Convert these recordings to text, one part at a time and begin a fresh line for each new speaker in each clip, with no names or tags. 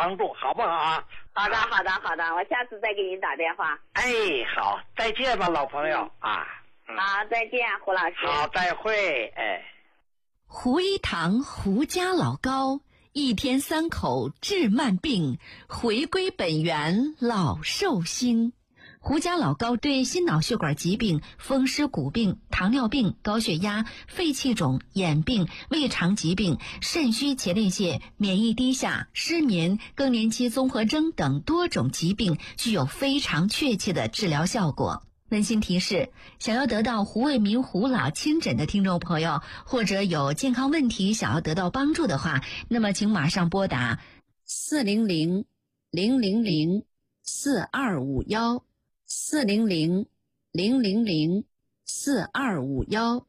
帮助，好不好啊？
好的，好的，好的，我下次再给你打电话。
哎，好，再见吧，老朋友啊。
好，再见，胡老师。
好，再会。哎，
胡一堂胡家老高，一天3口治慢病，回归本源老寿星。胡家老高对心脑血管疾病、风湿骨病、糖尿病、高血压、肺气肿、眼病、胃肠疾病、肾虚前列腺、免疫低下、失眠、更年期综合征等多种疾病具有非常确切的治疗效果。温馨提示，想要得到胡卫民胡老亲诊的听众朋友，或者有健康问题想要得到帮助的话，那么请马上拨打400-000-4251 400-000-4251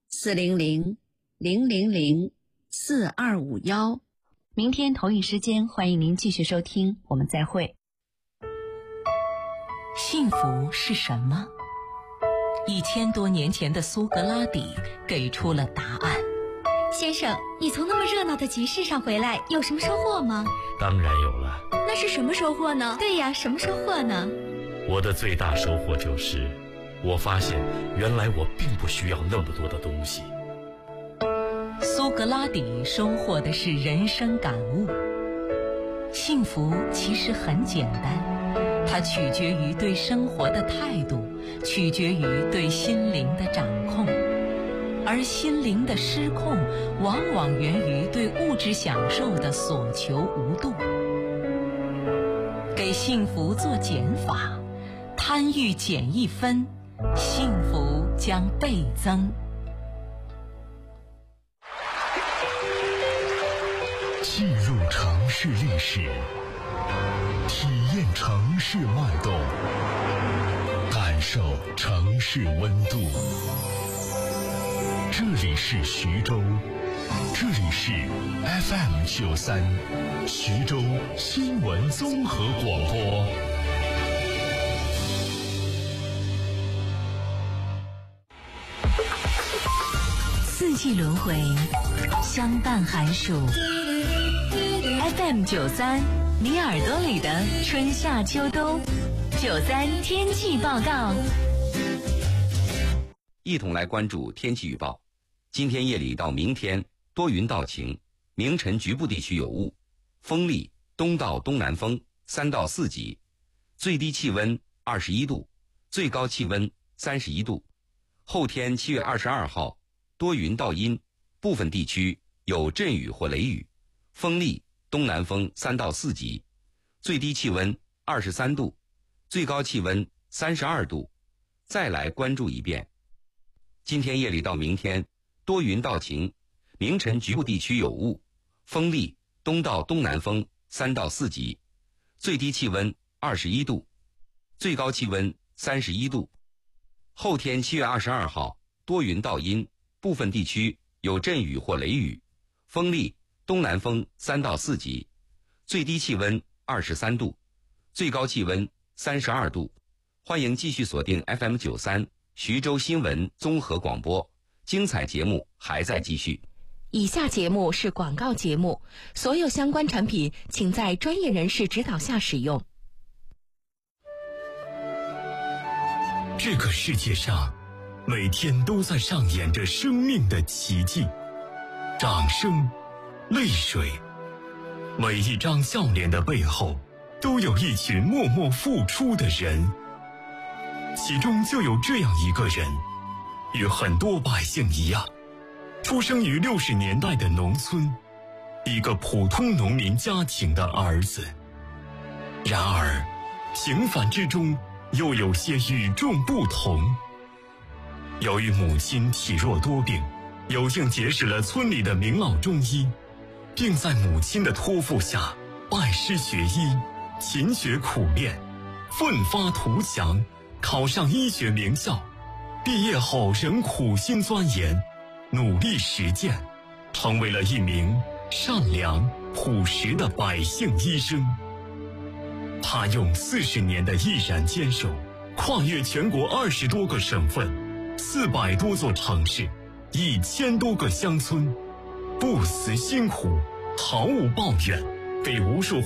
400-000-4251。明天同一时间，欢迎您继续收听，我们再会。
幸福是什么？1000多年前的苏格拉底给出了答案。
先生，你从那么热闹的集市上回来，有什么收获吗？
当然有了。
那是什么收获呢？对呀，什么收获呢？
我的最大收获就是，我发现原来我并不需要那么多的东西。
苏格拉底收获的是人生感悟。幸福其实很简单，它取决于对生活的态度，取决于对心灵的掌控。而心灵的失控，往往源于对物质享受的所求无度。给幸福做减法，贪欲减1分，幸福将倍增。
进入城市历史，体验城市脉动，感受城市温度。这里是徐州，这里是 FM93 徐州新闻综合广播。
四季轮回，相伴寒暑。FM93，你耳朵里的春夏秋冬。93天气报告。
一同来关注天气预报。今天夜里到明天多云到晴，明晨局部地区有雾，风力东到东南风3到4级，最低气温21度，最高气温31度。后天7月22号多云到阴，部分地区有阵雨或雷雨，风力东南风3到4级，最低气温23度，最高气温32度。再来关注一遍。今天夜里到明天多云到晴，明晨局部地区有雾，风力东到东南风3到4级，最低气温21度，最高气温31度。后天7月22号多云到阴，部分地区有阵雨或雷雨，风力东南风3到4级，最低气温23度，最高气温32度。欢迎继续锁定 FM93 徐州新闻综合广播，精彩节目还在继续。
以下节目是广告节目，所有相关产品请在专业人士指导下使用。
这个世界上每天都在上演着生命的奇迹，掌声，泪水，每一张笑脸的背后都有一群默默付出的人，其中就有这样一个人，与很多百姓一样，出生于60年代的农村，一个普通农民家庭的儿子。然而平凡之中又有些与众不同。由于母亲体弱多病，有幸结识了村里的名老中医，并在母亲的托付下拜师学医，勤学苦练，奋发图强，考上医学名校。毕业后仍苦心钻研，努力实践，成为了一名善良朴实的百姓医生。他用40年的毅然坚守，跨越全国20多个省份，400多座城市，1000多个乡村，不辞辛苦，毫无抱怨，给无数